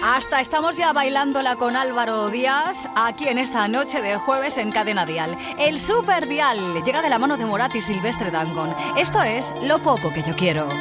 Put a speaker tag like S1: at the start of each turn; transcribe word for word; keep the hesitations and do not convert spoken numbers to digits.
S1: Hasta estamos ya bailándola con Álvaro Díaz aquí en esta noche de jueves en Cadena Dial. El Super Dial llega de la mano de Morat y Silvestre Dangond. Esto es Lo poco que yo quiero.